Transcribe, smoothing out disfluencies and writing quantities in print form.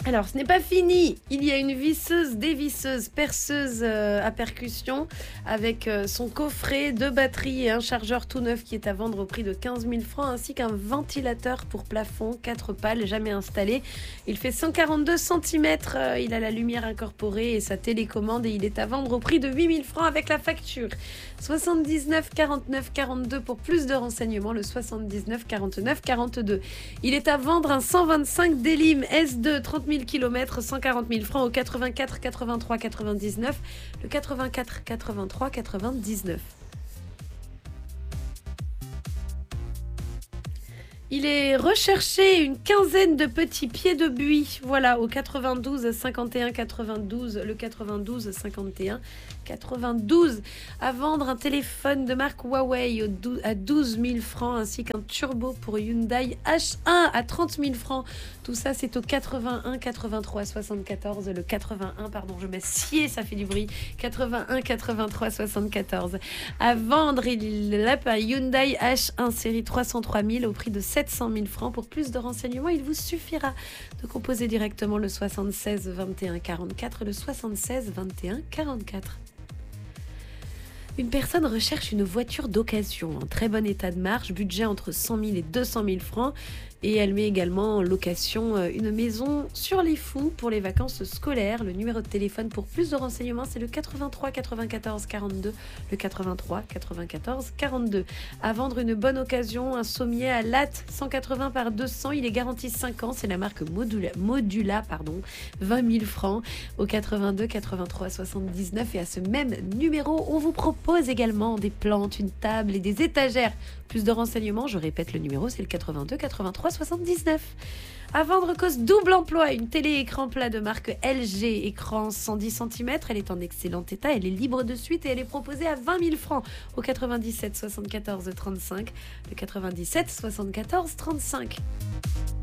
Alors, ce n'est pas fini. Il y a une visseuse, dévisseuse, perceuse à percussion avec son coffret, 2 batteries et un chargeur tout neuf qui est à vendre au prix de 15 000 francs, ainsi qu'un ventilateur pour plafond, 4 pales, jamais installé. Il fait 142 cm, il a la lumière incorporée et sa télécommande et il est à vendre au prix de 8 000 francs avec la facture. 79 49 42 pour plus de renseignements, le 79 49 42. Il est à vendre un 125 Delim S2 30 000 km, 140 000 francs au 84 83 99, le 84 83 99. Il est recherché une quinzaine de petits pieds de buis, voilà, au 92 51 92, le 92 51 92, à vendre un téléphone de marque Huawei à 12 000 francs, ainsi qu'un turbo pour Hyundai H1 à 30 000 francs. Tout ça, c'est au 81 83 74, le 81, pardon, je m'assieds, ça fait du bruit, 81 83 74. À vendre, il a un Hyundai H1 série 303 000 au prix de 700 000 francs. Pour plus de renseignements, il vous suffira de composer directement le 76 21 44, le 76 21 44. Une personne recherche une voiture d'occasion en très bon état de marche, budget entre 100 000 et 200 000 francs. Et elle met également en location une maison sur les Fous pour les vacances scolaires. Le numéro de téléphone pour plus de renseignements, c'est le 83 94 42, le 83 94 42. À vendre une bonne occasion, un sommier à latte 180 par 200, il est garanti 5 ans, c'est la marque Modula, 20 000 francs au 82 83 79. Et à ce même numéro, on vous propose également des plantes, une table et des étagères. Plus de renseignements, je répète le numéro, c'est le 82 83 79. À vendre cause double emploi, une télé-écran plat de marque LG, écran 110 cm, elle est en excellent état, elle est libre de suite et elle est proposée à 20 000 francs au 97 74 35, le 97 74 35.